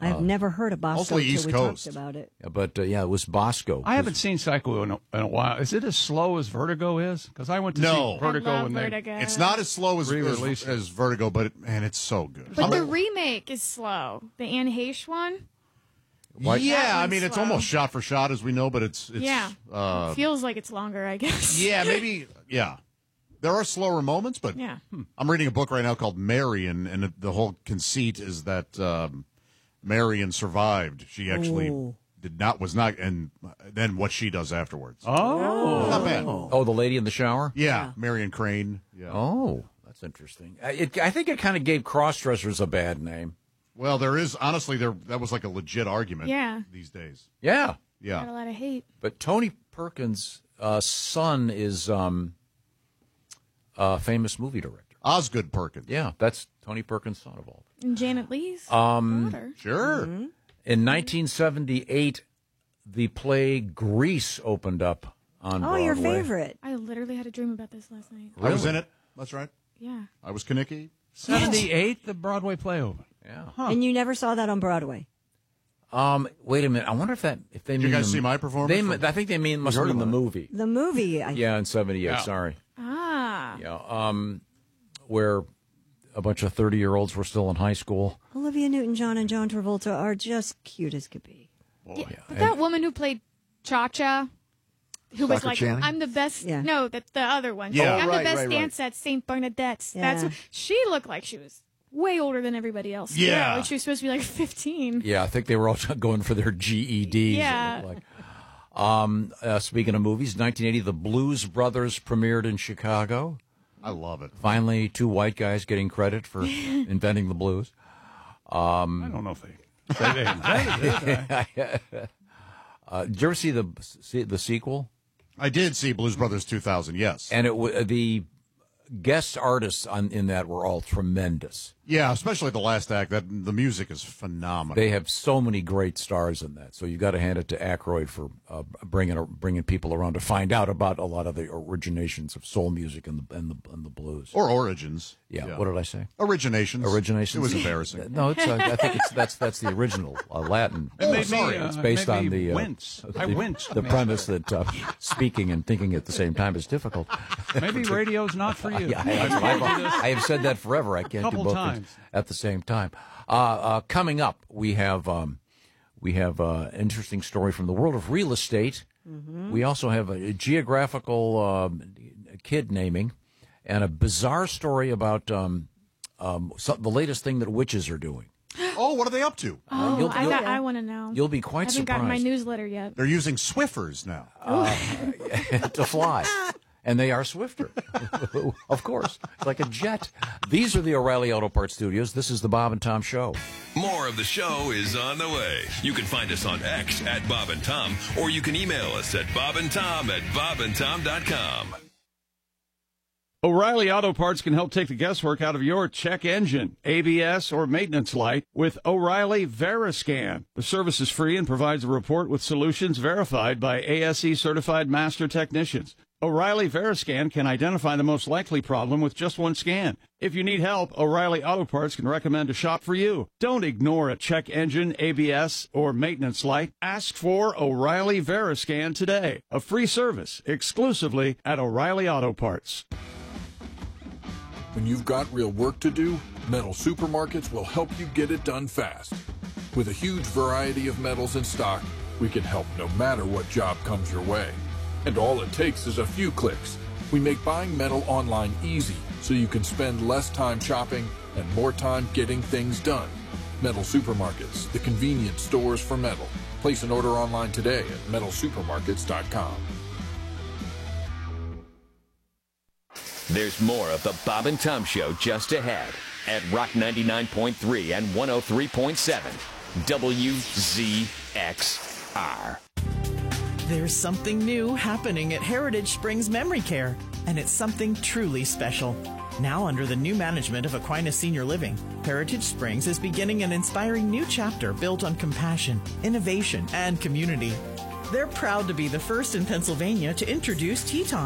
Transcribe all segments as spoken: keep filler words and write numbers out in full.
I've uh, never heard of Bosco mostly until East we Coast. talked about it. But, uh, yeah, it was Bosco. I haven't seen Psycho in a, in a while. Is it as slow as Vertigo is? Because I went to no. see Vertigo. I love when Vertigo. They, it's not as slow as, Re-released as, as Vertigo, but, it, man, it's so good. But I'm the a, remake is slow. The Anne Heche one? What? Yeah, That I one's mean, it's slow. almost shot for shot, as we know, but it's... it's Yeah. Uh, It feels like it's longer, I guess. yeah, maybe, yeah. There are slower moments, but Yeah. hmm. I'm reading a book right now called Marion, and it, the whole conceit is that um, Marion survived. She actually Ooh. did not, was not, and then what she does afterwards. Oh. Not bad. Oh, the lady in the shower? Yeah, Marion Crane. Yeah. Oh, that's interesting. I, it, I think it kind of gave cross-dressers a bad name. Well, there is, honestly, there that was like a legit argument Yeah. these days. Yeah. Got a Yeah. lot of hate. But Tony Perkins' uh, son is um, a famous movie director. Osgood Perkins. Yeah, that's Tony Perkins' son of all. And Janet Leigh's Um, daughter. Sure. Mm-hmm. In nineteen seventy-eight, the play Grease opened up on Oh, Broadway. your favorite. I literally had a dream about this last night. I was in it. That's right. Yeah. I was Kanicki. seventy-eight, the Broadway play open. Yeah. And you never saw that on Broadway. Um. Wait a minute. I wonder if that if they Did mean you guys the- see my performance? They, From- I think they mean must heard mean the about it. movie. The movie. I, Yeah, in seventy-eight. Yeah. Sorry. Ah. Yeah. Um, where a bunch of thirty-year-olds were still in high school. Olivia Newton-John and John Travolta are just cute as could be. Yeah, but that woman who played Cha-Cha, who was Soccer like, Channing? I'm the best. Yeah. No, that the other one. Yeah. I'm Oh, right, the best right, right. dance at Saint Bernadette's. Yeah. That's what, she looked like she was way older than everybody else. Yeah. Like she was supposed to be like fifteen. Yeah, I think they were all going for their G E Ds. Yeah. it looked like. Um, uh, speaking of movies, nineteen eighty, The Blues Brothers premiered in Chicago. I love it. Finally, two white guys getting credit for inventing the blues. I don't know if they say they invented it. Uh, did you ever see the see the sequel? I did see Blues Brothers two thousand, yes. And it w- the guest artists on, in that were all tremendous. Yeah, especially the last act. That the music is phenomenal. They have so many great stars in that. So you got to hand it to Aykroyd for uh, bringing bringing people around to find out about a lot of the originations of soul music and the and the, and the blues. Or origins. Yeah. What did I say? Originations. Originations. It was embarrassing. No, it's, uh, I think it's that's that's the original uh, Latin. It made sorry. me, uh, It's based made on me the uh, wince. I the, winced. the premise that uh, speaking and thinking at the same time is difficult. Maybe radio's not for you. Yeah, I, have, I've- I have said that forever. I can't Couple do both times. things at the same time. Uh, uh, coming up, we have um, we have uh, an interesting story from the world of real estate. We also have a geographical um, kid naming and a bizarre story about um, um, some, the latest thing that witches are doing. Oh, what are they up to? Oh, you'll- I, you'll- got, I want to know. You'll be quite I haven't gotten my surprised. newsletter yet. They're using Swiffers now. To fly. And they are swifter. Of course. Like a jet. These are the O'Reilly Auto Parts Studios. This is the Bob and Tom Show. More of the show is on the way. You can find us on X at Bob and Tom, or you can email us at bobandtom at bobandtom dot com. O'Reilly Auto Parts can help take the guesswork out of your check engine, A B S, or maintenance light with O'Reilly Veriscan. The service is free and provides a report with solutions verified by A S E certified master technicians. O'Reilly Veriscan can identify the most likely problem with just one scan. If you need help, O'Reilly Auto Parts can recommend a shop for you. Don't ignore a check engine, A B S, or maintenance light. Ask for O'Reilly Veriscan today. A free service exclusively at O'Reilly Auto Parts. When you've got real work to do, Metal Supermarkets will help you get it done fast. With a huge variety of metals in stock, we can help no matter what job comes your way. And all it takes is a few clicks. We make buying metal online easy so you can spend less time shopping and more time getting things done. Metal Supermarkets, the convenient stores for metal. Place an order online today at metal supermarkets dot com. There's more of the Bob and Tom Show just ahead at Rock ninety-nine point three and one oh three point seven W Z X R. There's something new happening at Heritage Springs Memory Care, and it's something truly special. Now under the new management of Aquinas Senior Living, Heritage Springs is beginning an inspiring new chapter built on compassion, innovation, and community. They're proud to be the first in Pennsylvania to introduce Teton,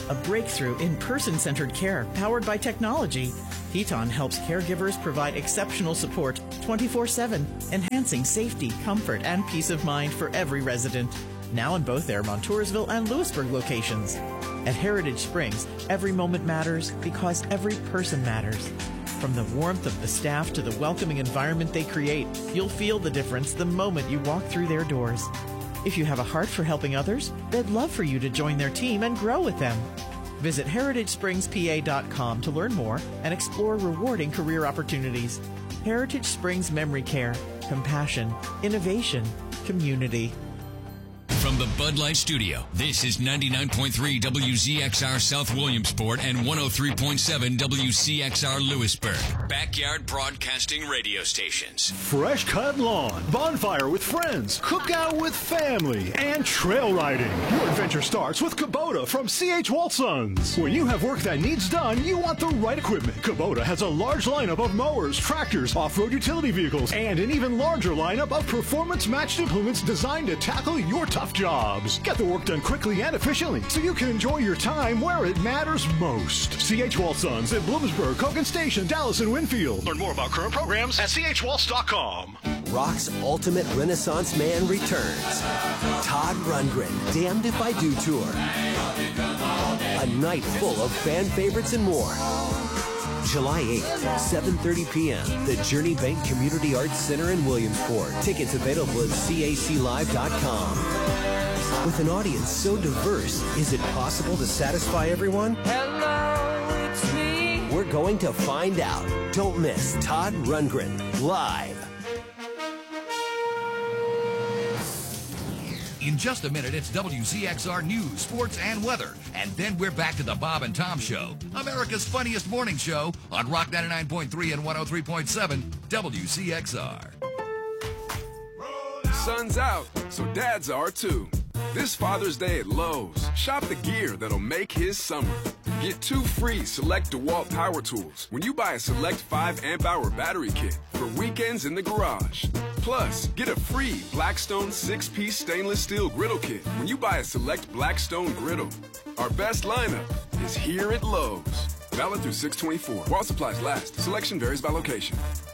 a breakthrough in person-centered care powered by technology. Teton helps caregivers provide exceptional support twenty-four seven, enhancing safety, comfort, and peace of mind for every resident. Now in both their Montoursville and Lewisburg locations. At Heritage Springs, every moment matters because every person matters. From the warmth of the staff to the welcoming environment they create, you'll feel the difference the moment you walk through their doors. If you have a heart for helping others, they'd love for you to join their team and grow with them. Visit heritage springs p a dot com to learn more and explore rewarding career opportunities. Heritage Springs Memory Care. Compassion, innovation, community. From the Bud Light Studio, this is ninety-nine point three W Z X R South Williamsport and one oh three point seven W C X R Lewisburg. Backyard Broadcasting Radio Stations. Fresh cut lawn, bonfire with friends, cookout with family, and trail riding. Your adventure starts with Kubota from C H Walsons. When you have work that needs done, you want the right equipment. Kubota has a large lineup of mowers, tractors, off-road utility vehicles, and an even larger lineup of performance-matched implements designed to tackle your tough jobs. Get the work done quickly and efficiently so you can enjoy your time where it matters most. C H Walsons in Bloomsburg, Cogan Station, Dallas, and Winfield. Learn more about current programs at c h waltz dot com. Rock's ultimate Renaissance man returns. Todd Rundgren, Damned If I Do Tour. A night full of fan favorites and more. July eighth, seven thirty p.m., the Journey Bank Community Arts Center in Williamsport. Tickets available at c a c live dot com. With an audience so diverse, is it possible to satisfy everyone? Hello, it's me. We're going to find out. Don't miss Todd Rundgren live. In just a minute, it's W Z X R News, Sports, and Weather. And then we're back to the Bob and Tom Show, America's funniest morning show on Rock ninety-nine point three and one oh three point seven W C X R. Sun's out, so dads are too. This Father's Day at Lowe's, shop the gear that'll make his summer. Get two free Select DeWalt power tools when you buy a Select five amp hour battery kit for weekends in the garage. Plus, get a free Blackstone six piece stainless steel griddle kit when you buy a Select Blackstone griddle. Our best lineup is here at Lowe's. Valid through six twenty-four. While supplies last, selection varies by location.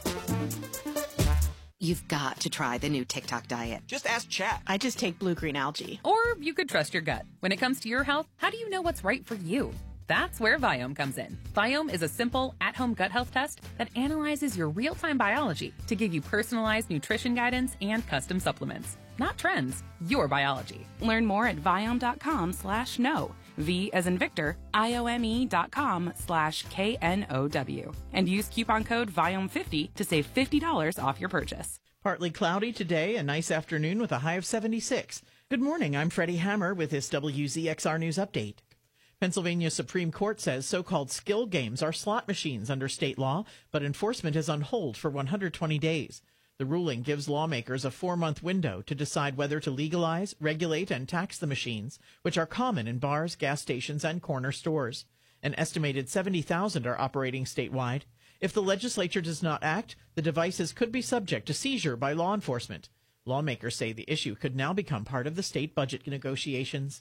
You've got to try the new TikTok diet. Just ask Chat. I just take blue-green algae. Or you could trust your gut. When it comes to your health, how do you know what's right for you? That's where Viome comes in. Viome is a simple, at-home gut health test that analyzes your real-time biology to give you personalized nutrition guidance and custom supplements. Not trends, your biology. Learn more at Viome.com slash no. V as in Victor, I-O-M-E dot com slash K N O W. And use coupon code Viome fifty to save fifty dollars off your purchase. Partly cloudy today, a nice afternoon with a high of seventy-six. Good morning, I'm Freddie Hammer with this W Z X R News Update. Pennsylvania Supreme Court says so-called skill games are slot machines under state law, but enforcement is on hold for one hundred twenty days. The ruling gives lawmakers a four-month window to decide whether to legalize, regulate, and tax the machines, which are common in bars, gas stations, and corner stores. An estimated seventy thousand are operating statewide. If the legislature does not act, the devices could be subject to seizure by law enforcement. Lawmakers say the issue could now become part of the state budget negotiations.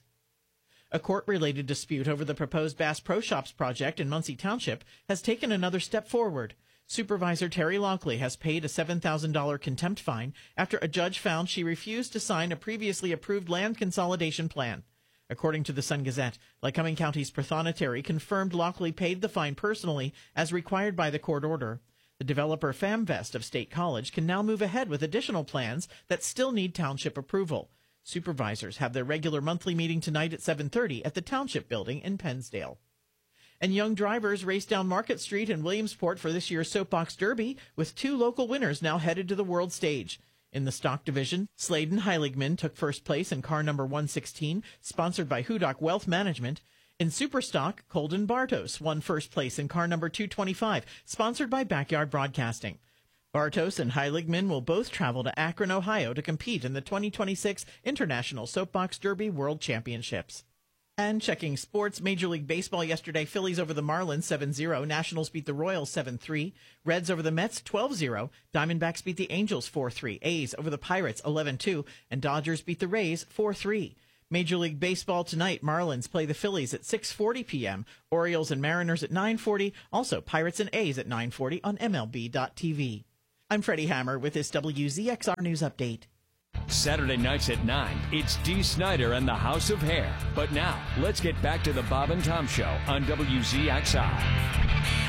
A court-related dispute over the proposed Bass Pro Shops project in Muncie Township has taken another step forward. Supervisor Terry Lonkley has paid a seven thousand dollars contempt fine after a judge found she refused to sign a previously approved land consolidation plan. According to the Sun-Gazette, Lycoming County's Prathana Terry confirmed Lonkley paid the fine personally as required by the court order. The developer FamVest of State College can now move ahead with additional plans that still need township approval. Supervisors have their regular monthly meeting tonight at seven thirty at the Township Building in Pennsdale. And young drivers race down Market Street in Williamsport for this year's Soapbox Derby, with two local winners now headed to the world stage. In the stock division, Sladen Heiligman took first place in car number one sixteen, sponsored by Hudock Wealth Management. In Superstock, Colden Bartos won first place in car number two twenty-five, sponsored by Backyard Broadcasting. Bartos and Heiligman will both travel to Akron, Ohio to compete in the twenty twenty-six International Soapbox Derby World Championships. And checking sports, Major League Baseball yesterday, Phillies over the Marlins seven zero, Nationals beat the Royals seven three, Reds over the Mets twelve zero, Diamondbacks beat the Angels four three, A's over the Pirates eleven two, and Dodgers beat the Rays four three. Major League Baseball tonight, Marlins play the Phillies at six forty p.m., Orioles and Mariners at nine forty, also Pirates and A's at nine forty on M L B dot T V. I'm Freddie Hammer with this W Z X R News Update. Saturday nights at nine, it's Dee Snider and the House of Hair. But now, let's get back to the Bob and Tom Show on W Z X R.